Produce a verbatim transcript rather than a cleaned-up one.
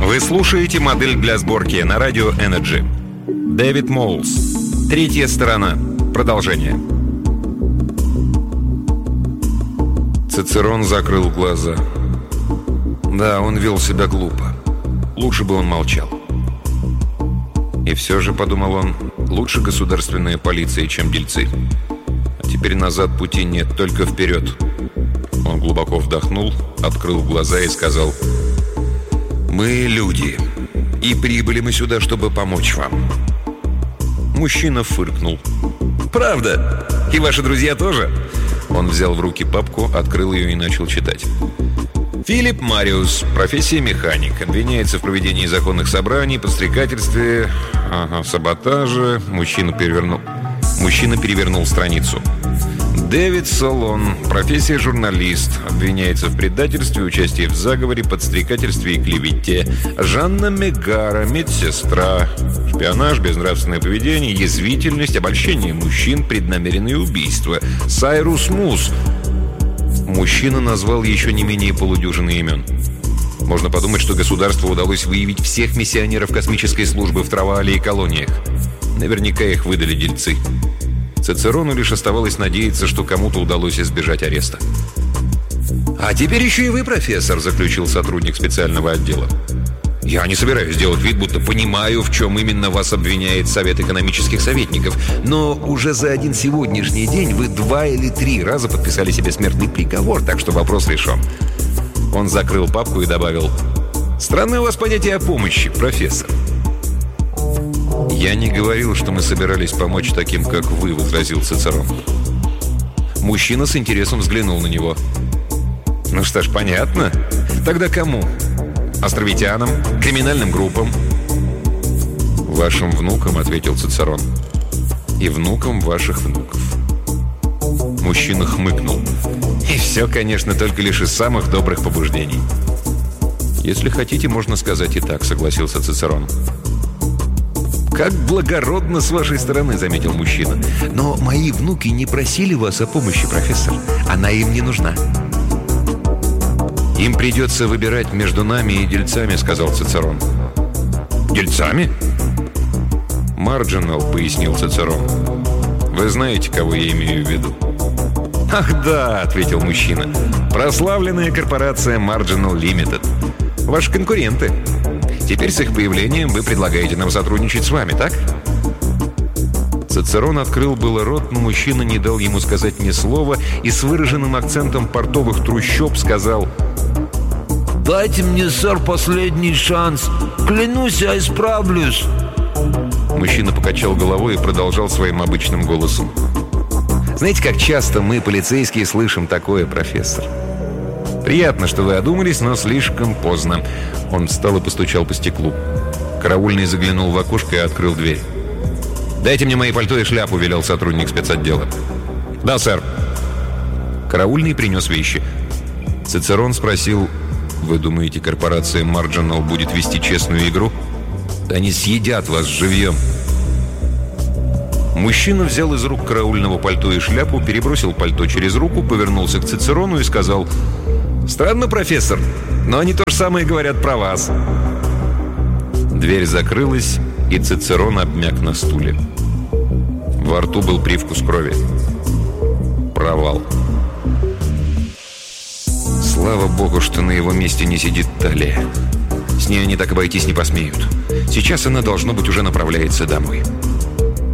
Вы слушаете «Модель для сборки» на радио Energy. Дэвид Моулс. Третья сторона. Продолжение. Цицерон закрыл глаза. Да, он вел себя глупо. Лучше бы он молчал. И все же, подумал он, лучше государственная полиция, чем дельцы. А теперь назад пути нет, только вперед. Он глубоко вдохнул, открыл глаза и сказал: «Мы люди, и прибыли мы сюда, чтобы помочь вам». Мужчина фыркнул. «Правда? И ваши друзья тоже?» Он взял в руки папку, открыл ее и начал читать. Филипп Мариус, профессия механик, обвиняется в проведении законных собраний, подстрекательстве, ага, саботаже. Мужчина перевернул, мужчина перевернул страницу. Дэвид Солон, профессия журналист, обвиняется в предательстве, участии в заговоре, подстрекательстве и клевете. Жанна Мегара, медсестра, шпионаж, безнравственное поведение, язвительность, обольщение мужчин, преднамеренные убийства. Сайрус Мус. Мужчина назвал еще не менее полудюжины имен. Можно подумать, что государству удалось выявить всех миссионеров космической службы в Травале и колониях. Наверняка их выдали дельцы. Цицерону лишь оставалось надеяться, что кому-то удалось избежать ареста. «А теперь еще и вы, профессор», — заключил сотрудник специального отдела. «Я не собираюсь делать вид, будто понимаю, в чем именно вас обвиняет Совет экономических советников, но уже за один сегодняшний день вы два или три раза подписали себе смертный приговор, так что вопрос решен». Он закрыл папку и добавил: «Странное у вас понятие о помощи, профессор». «Я не говорил, что мы собирались помочь таким, как вы», — возразил Цицерон. Мужчина с интересом взглянул на него. «Ну что ж, понятно. Тогда кому? Островитянам? Криминальным группам?» «Вашим внукам», — ответил Цицерон. «И внукам ваших внуков». Мужчина хмыкнул. «И все, конечно, только лишь из самых добрых побуждений». «Если хотите, можно сказать и так», — согласился Цицерон. «Как благородно с вашей стороны», — заметил мужчина. «Но мои внуки не просили вас о помощи, профессор. Она им не нужна». «Им придется выбирать между нами и дельцами», — сказал Цицерон. «Дельцами?» «Марджинал», — пояснил Цицерон. «Вы знаете, кого я имею в виду?» «Ах да», — ответил мужчина. «Прославленная корпорация Marginal Limited. Ваши конкуренты. Теперь с их появлением вы предлагаете нам сотрудничать с вами, так?» Цицерон открыл было рот, но мужчина не дал ему сказать ни слова и с выраженным акцентом портовых трущоб сказал: «Дайте мне, сэр, последний шанс. Клянусь, я исправлюсь». Мужчина покачал головой и продолжал своим обычным голосом: «Знаете, как часто мы, полицейские, слышим такое, профессор? Приятно, что вы одумались, но слишком поздно». Он встал и постучал по стеклу. Караульный заглянул в окошко и открыл дверь. «Дайте мне мои пальто и шляпу», — велел сотрудник спецотдела. «Да, сэр». Караульный принес вещи. Цицерон спросил: «Вы думаете, корпорация Marginal будет вести честную игру? Они съедят вас живьем». Мужчина взял из рук караульного пальто и шляпу, перебросил пальто через руку, повернулся к Цицерону и сказал: «Странно, профессор, но они то же самое говорят про вас». Дверь закрылась, и Цицерон обмяк на стуле. Во рту был привкус крови. Провал. Слава богу, что на его месте не сидит Талия. С ней они так обойтись не посмеют. Сейчас она, должно быть, уже направляется домой.